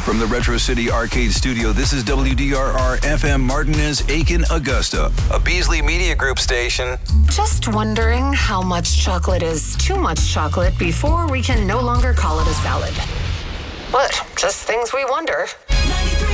From the Retro City Arcade Studio, this is WDRR FM Martinez, Aiken, Augusta, a Beasley Media Group station. Just wondering how much chocolate is too much chocolate before we can no longer call it a salad. What? Just things we wonder.